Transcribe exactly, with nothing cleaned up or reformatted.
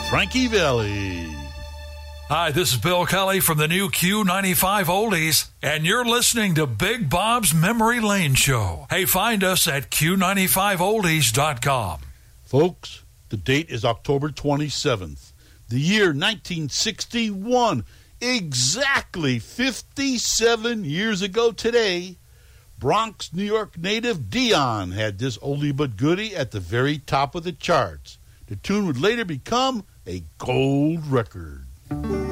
Frankie Valli. Hi, this is Bill Kelly from the new Q ninety-five Oldies, and you're listening to Big Bob's Memory Lane Show. Hey, find us at Q ninety-five oldies dot com. Folks, the date is October twenty-seventh, the year nineteen sixty-one. Exactly fifty-seven years ago today, Bronx, New York native Dion had this oldie but goodie at the very top of the charts. The tune would later become a gold record.